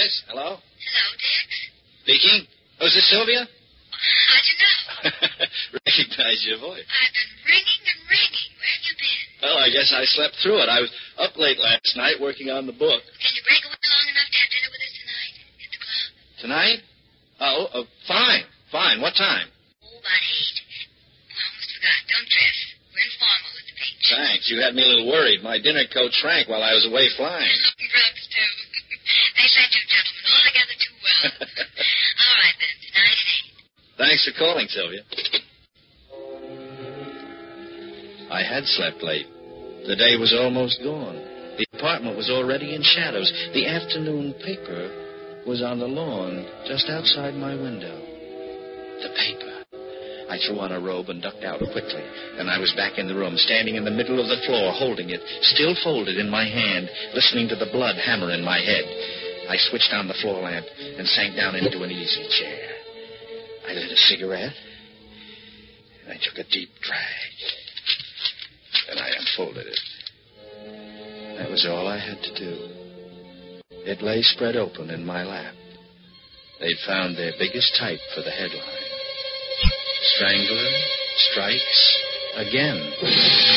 Yes, hello? Hello, Tex. Speaking. Oh, is this Sylvia? How'd you know? Recognize your voice. I've been ringing and ringing. Where have you been? Well, I guess I slept through it. I was up late last night working on the book. Can you break away long enough to have dinner with us tonight at the club? Tonight? Fine. Fine. What time? Oh, about 8. I almost forgot. Don't dress. We're informal at the beach. Thanks. You had me a little worried. My dinner coat shrank while I was away flying. Perhaps, too. They said you gentlemen altogether too well. All right, then. Tonight at 8. Thanks for calling, Sylvia. I had slept late. The day was almost gone. The apartment was already in shadows. The afternoon paper was on the lawn just outside my window. The paper. I threw on a robe and ducked out quickly, and I was back in the room, standing in the middle of the floor, holding it, still folded in my hand, listening to the blood hammer in my head. I switched on the floor lamp and sank down into an easy chair. I lit a cigarette, and I took a deep drag. Then I unfolded it. That was all I had to do. It lay spread open in my lap. They'd found their biggest type for the headline. Strangler strikes again.